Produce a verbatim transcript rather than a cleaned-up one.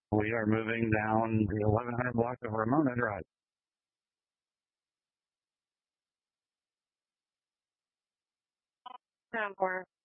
We are moving down the eleven hundred block of Ramona Drive. Ten four.